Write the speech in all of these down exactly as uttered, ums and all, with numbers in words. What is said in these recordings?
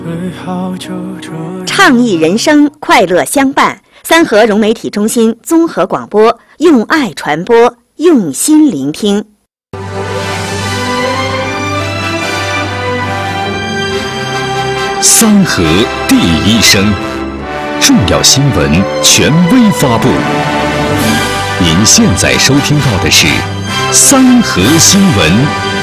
倡议人生，快乐相伴。三河融媒体中心综合广播，用爱传播，用心聆听。 三河第一声，重要新闻权威发布。您现在收听到的是三河新闻。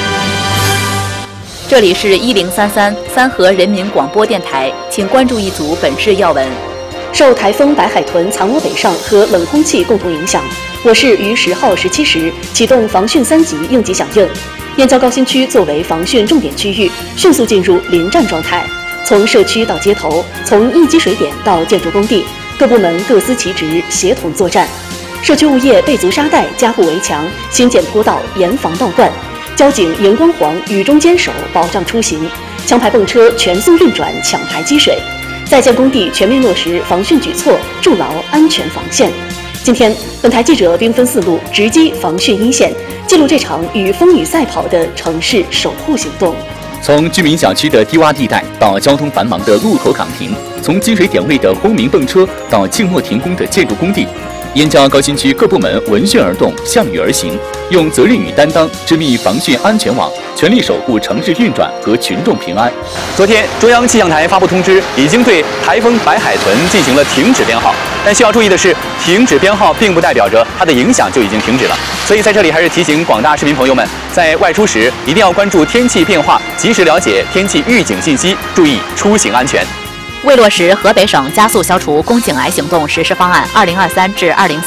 这里是一零三三三河人民广播电台，请关注一组本市要闻。 受台风白海豚藏窝北上和冷空气共同影响，我市于十号十七时启动防汛三级应急响应。燕郊高新区作为防汛重点区域，迅速进入临战状态。从社区到街头，从应急水点到建筑工地，各部门各司其职，协同作战。社区物业备足沙袋，加固围墙，新建坡道，严防倒灌。交警荧光黄，雨中坚守，保障出行。枪牌泵车全速运转，抢排积水。在建工地全面落实防汛举措，筑牢安全防线。今天，本台记者兵分四路，直击防汛一线，记录这场与风雨赛跑的城市守护行动。 从居民小区的低洼地带到交通繁忙的路口岗亭，从积水点位的轰鸣泵车到静默停工的建筑工地，燕郊高新区各部门闻讯而动，向雨而行，用责任与担当织密防汛安全网，全力守护城市运转和群众平安。 昨天，中央气象台发布通知，已经对台风白海豚进行了停止编号。但需要注意的是，停止编号并不代表着它的影响就已经停止了。所以在这里还是提醒广大市民朋友们，在外出时一定要关注天气变化，及时了解天气预警信息，注意出行安全。 为落实河北省加速消除宫颈癌行动实施方案二零二三至二零